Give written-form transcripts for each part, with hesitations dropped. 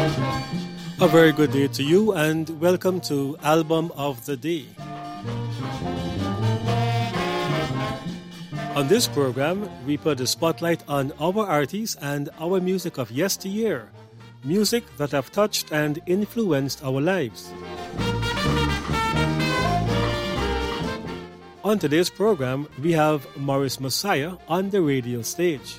A very good day to you and welcome to Album of the Day. On this program, we put the spotlight on our artists and our music of yesteryear, music that have touched and influenced our lives. On today's program, we have Morris Messiah on the radio stage.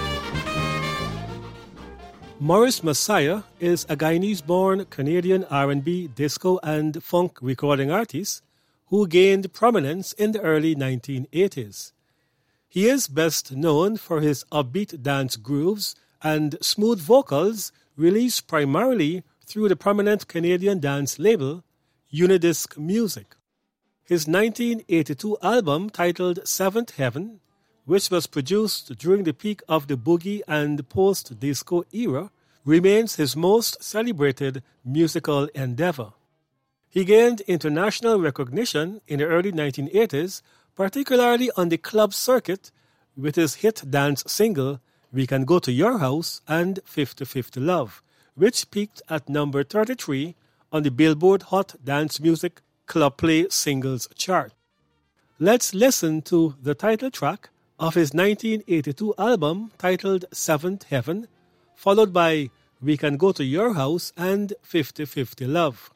Morris Messiah is a Guyanese-born Canadian R&B, disco, and funk recording artist who gained prominence in the early 1980s. He is best known for his upbeat dance grooves and smooth vocals released primarily through the prominent Canadian dance label Unidisc Music. His 1982 album titled Seventh Heaven, which was produced during the peak of the boogie and post-disco era, remains his most celebrated musical endeavor. He gained international recognition in the early 1980s, particularly on the club circuit, with his hit dance single We Can Go to Your House and 50-50 Love, which peaked at number 33 on the Billboard Hot Dance Music Club Play Singles chart. Let's listen to the title track of his 1982 album titled Seventh Heaven, followed by We Can Go to Your House and 50-50 Love.